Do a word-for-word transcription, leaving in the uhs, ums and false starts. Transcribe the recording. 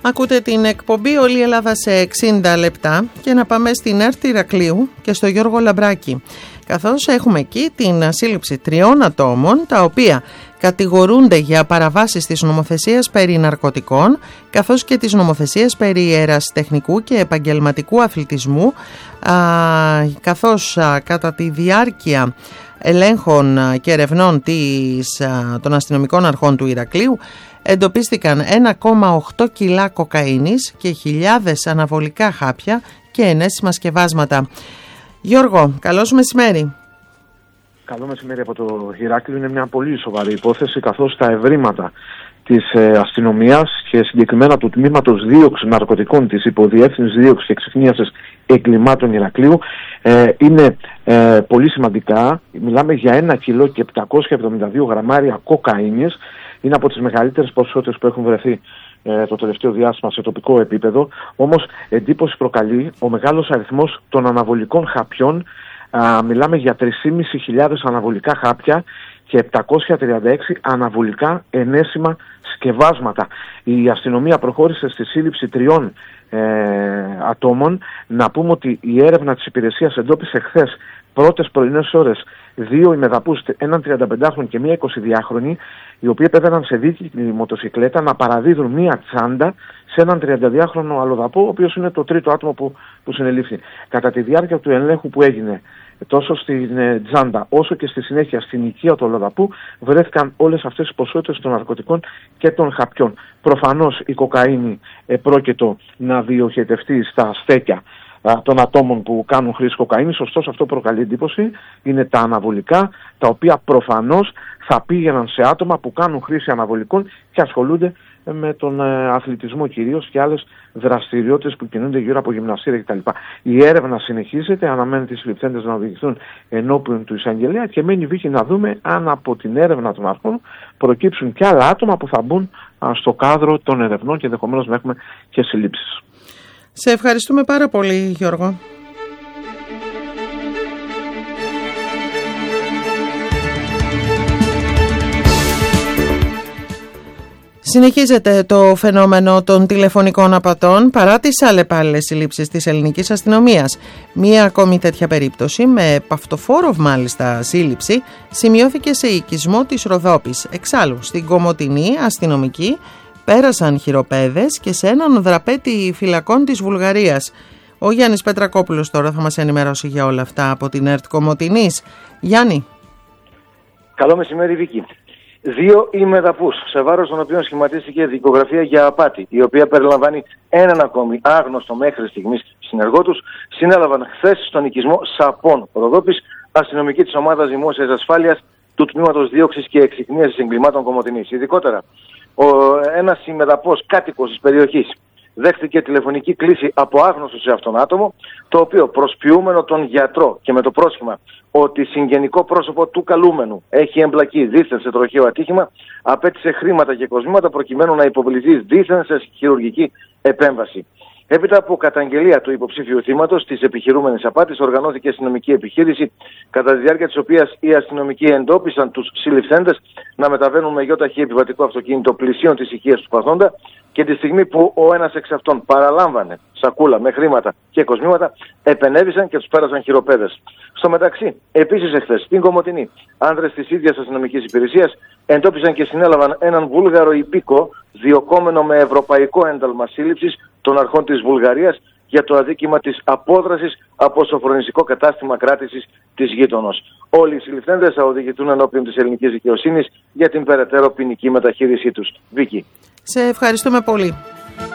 Ακούτε την εκπομπή «Όλη η Ελλάδα σε εξήντα λεπτά» και να πάμε στην ΕΡΤ Ηρακλείου και στο Γιώργο Λαμπράκη, καθώς έχουμε εκεί την σύλληψη τριών ατόμων τα οποία κατηγορούνται για παραβάσεις της νομοθεσίας περί ναρκωτικών καθώς και της νομοθεσίας περί ερασιτεχνικού και επαγγελματικού αθλητισμού, α, καθώς α, κατά τη διάρκεια ελέγχων και ερευνών της, α, των αστυνομικών αρχών του Ηρακλείου εντοπίστηκαν ένα κόμμα οκτώ κιλά κοκαίνης και χιλιάδες αναβολικά χάπια και ενέσιμα σκευάσματα. Γιώργο, καλώς μεσημέρι. Καλό μεσημέρι από το Ηράκλειο. Είναι μια πολύ σοβαρή υπόθεση, καθώς τα ευρήματα της ε, αστυνομίας και συγκεκριμένα του τμήματος δίωξης ναρκωτικών της Υποδιεύθυνσης Δίωξης και Εξυχνίασης Εγκλημάτων Ηρακλείου ε, είναι ε, πολύ σημαντικά. Μιλάμε για ένα κιλό και επτακόσια εβδομήντα δύο γραμμάρια κοκαίνης. Είναι από τις μεγαλύτερες ποσότητες που έχουν βρεθεί ε, το τελευταίο διάστημα σε τοπικό επίπεδο. Όμως εντύπωση προκαλεί ο μεγάλος αριθμός των αναβολικών χαπιών. Α, μιλάμε για τρεις χιλιάδες πεντακόσια αναβολικά χάπια και επτακόσια τριάντα έξι αναβολικά ενέσιμα σκευάσματα. Η αστυνομία προχώρησε στη σύλληψη τριών ε, ατόμων. Να πούμε ότι η έρευνα της υπηρεσίας εντόπισε χθες πρώτες πρωινές ώρες δύο ημεδαπούς, έναν τριανταπεντάχρονο και μία εικοσιδυάχρονη, οι οποίοι επέβαιναν σε δίκη μοτοσυκλέτα να παραδίδουν μία τσάντα σε έναν τριανταδυάχρονο αλλοδαπό, ο οποίος είναι το τρίτο άτομο που, που συνελήφθη. Κατά τη διάρκεια του ελέγχου που έγινε τόσο στην ε, τσάντα όσο και στη συνέχεια στην οικία του αλλοδαπού, βρέθηκαν όλες αυτές οι ποσότητες των ναρκωτικών και των χαπιών. Προφανώς η κοκαίνη επρόκειτο να διοχετευτεί στα στέκια των ατόμων που κάνουν χρήση κοκαίνης, ωστόσο αυτό προκαλεί εντύπωση. Είναι τα αναβολικά, τα οποία προφανώς θα πήγαιναν σε άτομα που κάνουν χρήση αναβολικών και ασχολούνται με τον αθλητισμό κυρίως και άλλες δραστηριότητες που κινούνται γύρω από γυμναστήρια κτλ. Η έρευνα συνεχίζεται, αναμένεται οι συλληφθέντες να οδηγηθούν ενώπιον του εισαγγελέα και μένει βήχη να δούμε αν από την έρευνα των αρχών προκύψουν και άλλα άτομα που θα μπουν στο κάδρο των ερευνών και ενδεχομένως να έχουμε και συλλήψεις. Σε ευχαριστούμε πάρα πολύ, Γιώργο. Συνεχίζεται το φαινόμενο των τηλεφωνικών απατών παρά τις αλλεπάλληλες συλλήψεις της ελληνικής αστυνομίας. Μία ακόμη τέτοια περίπτωση, με παυτοφόρο μάλιστα σύλληψη, σημειώθηκε σε οικισμό της Ροδόπης. Εξάλλου, στην Κομοτηνή αστυνομική πέρασαν χειροπέδες και σε έναν δραπέτη φυλακών της Βουλγαρίας. Ο Γιάννης Πετρακόπουλος τώρα θα μας ενημερώσει για όλα αυτά από την ΕΡΤ Κομοτηνής. Γιάννη. Καλό μεσημέρι, Βίκη. Δύο ημεδαπούς, σε βάρος των οποίων σχηματίστηκε δικογραφία για απάτη, η οποία περιλαμβάνει έναν ακόμη άγνωστο μέχρι στιγμής συνεργό τους, συνέλαβαν χθες στον οικισμό Σαπών Ροδόπης, αστυνομική της ομάδας δημόσιας ασφάλειας του τμήματος δίωξης και εξυχνίασης εγκλημάτων Κομοτηνής. Ειδικότερα, ο, ένας ημεδαπός κάτοικος της περιοχής δέχτηκε τηλεφωνική κλήση από άγνωστο σε αυτόν άτομο, το οποίο προσποιούμενο τον γιατρό και με το πρόσχημα ότι συγγενικό πρόσωπο του καλούμενου έχει εμπλακεί δίθεν σε τροχαίο ατύχημα, απέτησε χρήματα και κοσμήματα προκειμένου να υποβληθεί δίθεν σε χειρουργική επέμβαση. Έπειτα από καταγγελία του υποψήφιου θύματος της επιχειρούμενης απάτης, οργανώθηκε αστυνομική επιχείρηση, κατά τη διάρκεια της οποίας οι αστυνομικοί εντόπισαν τους συλληφθέντες να μεταβαίνουν με γιοταχή επιβατικό αυτοκίνητο πλησίον της οικίας του παθόντα και τη στιγμή που ο ένας εξ αυτών παραλάμβανε σακούλα με χρήματα και κοσμήματα, επενέβησαν και τους πέρασαν χειροπέδες. Στο μεταξύ, επίσης εχθές στην Κομοτηνή, άνδρες της ίδιας αστυνομικής υπηρεσίας εντόπισαν και συνέλαβαν έναν Βούλγαρο υπήκο διωκόμενο με ευρωπαϊκό ένταλμα σύλληψης των αρχών της Βουλγαρίας για το αδίκημα της απόδρασης από σοφρονιστικό κατάστημα κράτησης της γείτονος. Όλοι οι συλληφθέντες θα οδηγηθούν ενώπιον της ελληνικής δικαιοσύνης για την περαιτέρω ποινική μεταχείρισή τους. Βίκη. Σε ευχαριστούμε πολύ.